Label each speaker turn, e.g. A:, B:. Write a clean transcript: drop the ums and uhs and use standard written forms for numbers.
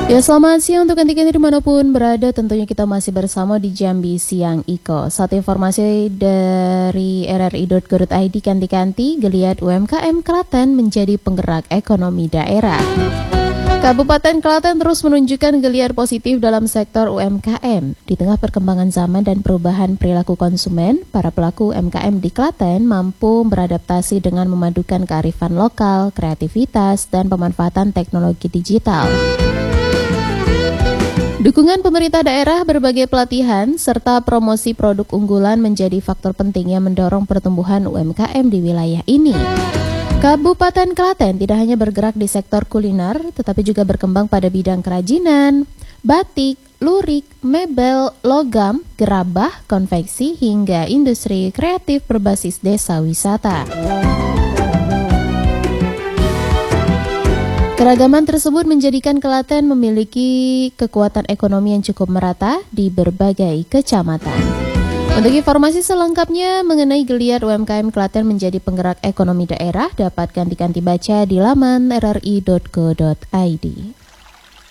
A: Ya, selamat siang untuk ganti-ganti dimanapun berada. Tentunya kita masih bersama di Jambi Siang Iko. Satu informasi dari rri.go.id, ganti-ganti geliat UMKM Klaten menjadi penggerak ekonomi daerah. Kabupaten Klaten terus menunjukkan geliat positif dalam sektor UMKM. Di tengah perkembangan zaman dan perubahan perilaku konsumen, para pelaku UMKM di Klaten mampu beradaptasi dengan memadukan kearifan lokal, kreativitas, dan pemanfaatan teknologi digital. Dukungan pemerintah daerah, berbagai pelatihan, serta promosi produk unggulan menjadi faktor penting yang mendorong pertumbuhan UMKM di wilayah ini. Kabupaten Klaten tidak hanya bergerak di sektor kuliner, tetapi juga berkembang pada bidang kerajinan, batik, lurik, mebel, logam, gerabah, konveksi, hingga industri kreatif berbasis desa wisata. Keragaman tersebut menjadikan Klaten memiliki kekuatan ekonomi yang cukup merata di berbagai kecamatan. Untuk informasi selengkapnya mengenai geliat UMKM Klaten menjadi penggerak ekonomi daerah, dapat ganti-ganti baca di laman rri.go.id.